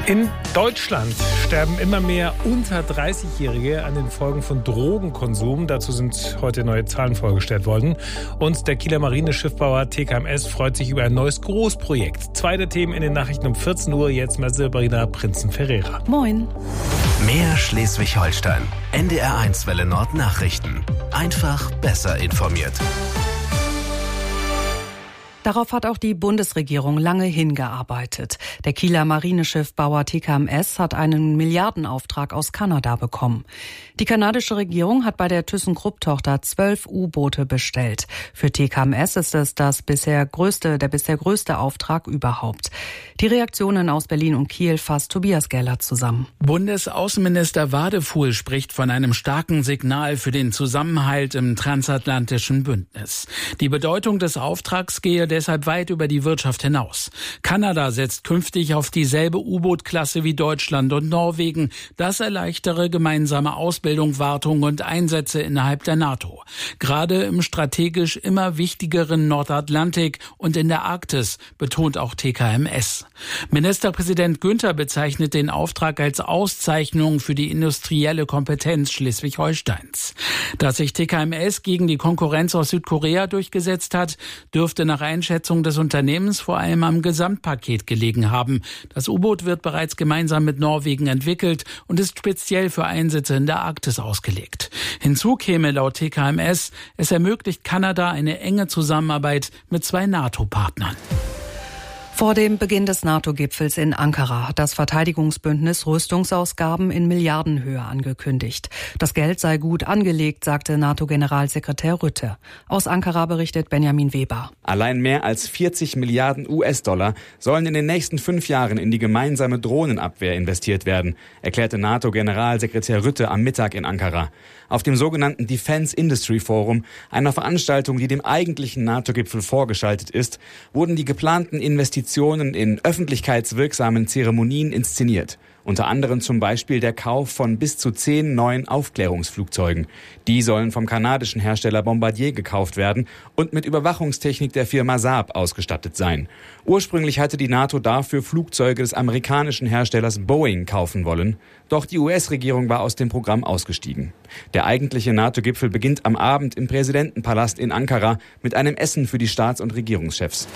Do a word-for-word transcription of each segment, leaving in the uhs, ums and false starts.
In Deutschland sterben immer mehr unter dreißigjährige an den Folgen von Drogenkonsum. Dazu sind heute neue Zahlen vorgestellt worden. Und der Kieler Marineschiffbauer T K M S freut sich über ein neues Großprojekt. Zwei der Themen in den Nachrichten um vierzehn Uhr. Jetzt mal Sabrina Prinzen-Ferreira. Moin. Mehr Schleswig-Holstein. N D R eins Welle Nord Nachrichten. Einfach besser informiert. Darauf hat auch die Bundesregierung lange hingearbeitet. Der Kieler Marineschiffbauer T K M S hat einen Milliardenauftrag aus Kanada bekommen. Die kanadische Regierung hat bei der ThyssenKrupp-Tochter zwölf U-Boote bestellt. Für T K M S ist es das bisher größte, der bisher größte Auftrag überhaupt. Die Reaktionen aus Berlin und Kiel fasst Tobias Geller zusammen. Bundesaußenminister Wadefuhl spricht von einem starken Signal für den Zusammenhalt im transatlantischen Bündnis. Die Bedeutung des Auftrags gehe deshalb weit über die Wirtschaft hinaus. Kanada setzt künftig auf dieselbe U-Boot-Klasse wie Deutschland und Norwegen. Das erleichtere gemeinsame Ausbildung, Wartung und Einsätze innerhalb der NATO. Gerade im strategisch immer wichtigeren Nordatlantik und in der Arktis, betont auch T K M S. Ministerpräsident Günther bezeichnet den Auftrag als Auszeichnung für die industrielle Kompetenz Schleswig-Holsteins. Dass sich T K M S gegen die Konkurrenz aus Südkorea durchgesetzt hat, dürfte nach Einschätzung des Unternehmens vor allem am Gesamtpaket gelegen haben. Das U-Boot wird bereits gemeinsam mit Norwegen entwickelt und ist speziell für Einsätze in der Arktis ausgelegt. Hinzu käme laut T K M S, es ermöglicht Kanada eine enge Zusammenarbeit mit zwei NATO-Partnern. Vor dem Beginn des NATO-Gipfels in Ankara hat das Verteidigungsbündnis Rüstungsausgaben in Milliardenhöhe angekündigt. Das Geld sei gut angelegt, sagte NATO-Generalsekretär Rutte. Aus Ankara berichtet Benjamin Weber. Allein mehr als vierzig Milliarden U S-Dollar sollen in den nächsten fünf Jahren in die gemeinsame Drohnenabwehr investiert werden, erklärte NATO-Generalsekretär Rutte am Mittag in Ankara. Auf dem sogenannten Defense Industry Forum, einer Veranstaltung, die dem eigentlichen NATO-Gipfel vorgeschaltet ist, wurden die geplanten Investitionen in öffentlichkeitswirksamen Zeremonien inszeniert. Unter anderem zum Beispiel der Kauf von bis zu zehn neuen Aufklärungsflugzeugen. Die sollen vom kanadischen Hersteller Bombardier gekauft werden und mit Überwachungstechnik der Firma Saab ausgestattet sein. Ursprünglich hatte die NATO dafür Flugzeuge des amerikanischen Herstellers Boeing kaufen wollen. Doch die U S-Regierung war aus dem Programm ausgestiegen. Der eigentliche NATO-Gipfel beginnt am Abend im Präsidentenpalast in Ankara mit einem Essen für die Staats- und Regierungschefs.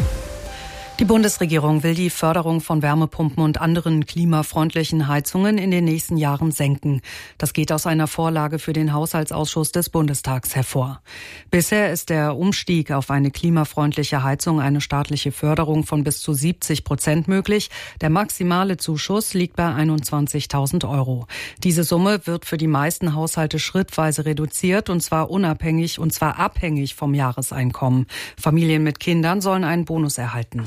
Die Bundesregierung will die Förderung von Wärmepumpen und anderen klimafreundlichen Heizungen in den nächsten Jahren senken. Das geht aus einer Vorlage für den Haushaltsausschuss des Bundestags hervor. Bisher ist der Umstieg auf eine klimafreundliche Heizung eine staatliche Förderung von bis zu siebzig Prozent möglich. Der maximale Zuschuss liegt bei einundzwanzigtausend Euro. Diese Summe wird für die meisten Haushalte schrittweise reduziert und zwar unabhängig und zwar abhängig vom Jahreseinkommen. Familien mit Kindern sollen einen Bonus erhalten.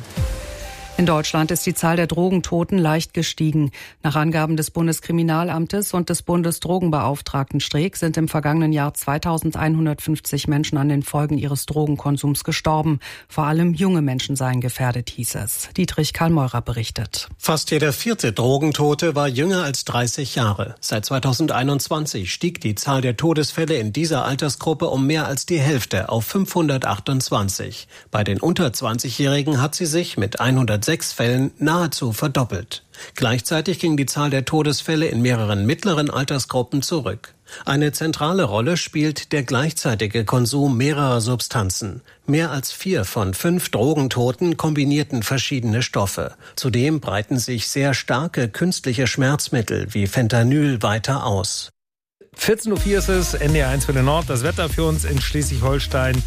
In Deutschland ist die Zahl der Drogentoten leicht gestiegen. Nach Angaben des Bundeskriminalamtes und des Bundesdrogenbeauftragten Streeck sind im vergangenen Jahr zweitausendeinhundertfünfzig Menschen an den Folgen ihres Drogenkonsums gestorben. Vor allem junge Menschen seien gefährdet, hieß es. Dietrich Karl-Meurer berichtet. Fast jeder vierte Drogentote war jünger als dreißig Jahre. Seit zweitausendeinundzwanzig stieg die Zahl der Todesfälle in dieser Altersgruppe um mehr als die Hälfte auf fünfhundertachtundzwanzig. Bei den unter zwanzigjährigen hat sie sich mit hundertsechs Fällen nahezu verdoppelt. Gleichzeitig ging die Zahl der Todesfälle in mehreren mittleren Altersgruppen zurück. Eine zentrale Rolle spielt der gleichzeitige Konsum mehrerer Substanzen. Mehr als vier von fünf Drogentoten kombinierten verschiedene Stoffe. Zudem breiten sich sehr starke künstliche Schmerzmittel wie Fentanyl weiter aus. vierzehn Uhr vier ist es, N D R eins Welle Nord, das Wetter für uns in Schleswig-Holstein.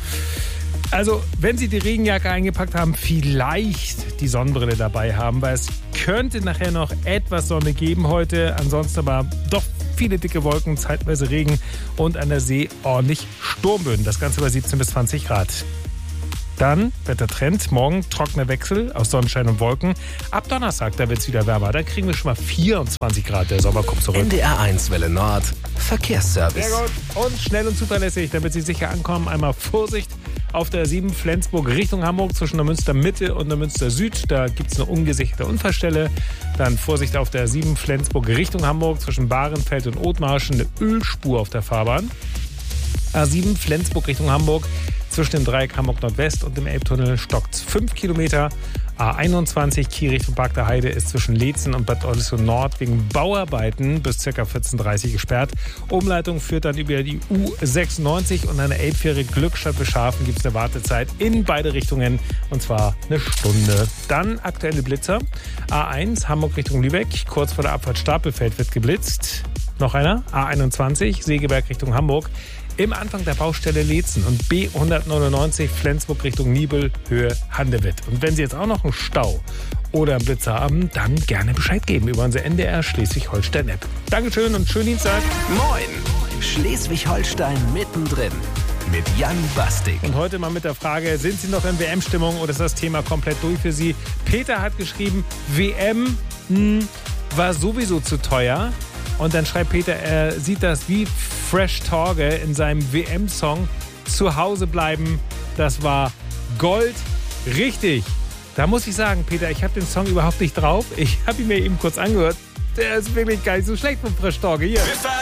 Also, wenn Sie die Regenjacke eingepackt haben, vielleicht die Sonnenbrille dabei haben, weil es könnte nachher noch etwas Sonne geben heute. Ansonsten aber doch viele dicke Wolken, zeitweise Regen und an der See ordentlich Sturmböen. Das Ganze bei siebzehn bis zwanzig Grad. Dann Wettertrend, morgen trockener Wechsel aus Sonnenschein und Wolken. Ab Donnerstag, da wird es wieder wärmer. Da kriegen wir schon mal vierundzwanzig Grad, der Sommer kommt zurück. N D R eins Welle Nord, Verkehrsservice. Sehr gut und schnell und zuverlässig, damit Sie sicher ankommen. Einmal Vorsicht auf der sieben Flensburg Richtung Hamburg zwischen der Münster Mitte und der Münster Süd. Da gibt es eine ungesicherte Unfallstelle. Dann Vorsicht auf der sieben Flensburg Richtung Hamburg zwischen Bahrenfeld und Othmarschen. Eine Ölspur auf der Fahrbahn. A sieben Flensburg Richtung Hamburg. Zwischen dem Dreieck Hamburg Nordwest und dem Elbtunnel stockt fünf Kilometer. A einundzwanzig Kiel Richtung Park der Heide ist zwischen Leetzen und Bad Oldesloe Nord wegen Bauarbeiten bis ca. vierzehn Uhr dreißig gesperrt. Umleitung führt dann über die U sechsundneunzig und an der Elbfähre Glückstadt bis Schafen gibt es eine Wartezeit in beide Richtungen und zwar eine Stunde. Dann aktuelle Blitzer. A eins Hamburg Richtung Lübeck, kurz vor der Abfahrt Stapelfeld wird geblitzt. Noch einer, A einundzwanzig Segeberg Richtung Hamburg. Im Anfang der Baustelle Leetzen und B hundertneunundneunzig Flensburg Richtung Nibel, Höhe Handewitt. Und wenn Sie jetzt auch noch einen Stau oder einen Blitzer haben, dann gerne Bescheid geben über unsere N D R Schleswig-Holstein-App. Dankeschön und schönen Dienstag. Moin! Schleswig-Holstein mittendrin mit Jan Bastik. Und heute mal mit der Frage, sind Sie noch in W M-Stimmung oder ist das Thema komplett durch für Sie? Peter hat geschrieben, W M mh, war sowieso zu teuer. Und dann schreibt Peter, er sieht das wie Fresh Torge in seinem W M-Song Zu Hause bleiben. Das war Gold. Richtig. Da muss ich sagen, Peter, ich habe den Song überhaupt nicht drauf. Ich habe ihn mir eben kurz angehört. Der ist wirklich gar nicht so schlecht von Fresh Torge. Hier.